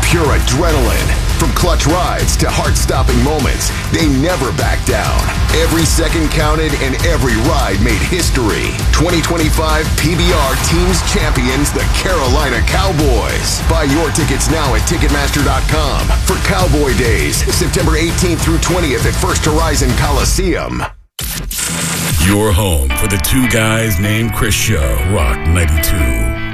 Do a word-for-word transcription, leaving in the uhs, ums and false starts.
pure adrenaline. From clutch rides to heart-stopping moments, they never back down. Every second counted and every ride made history. twenty twenty-five P B R Teams Champions, the Carolina Cowboys. Buy your tickets now at Ticketmaster dot com for Cowboy Days, September eighteenth through twentieth at First Horizon Coliseum. Your home for the Two Guys Named Chris show, Rock ninety-two.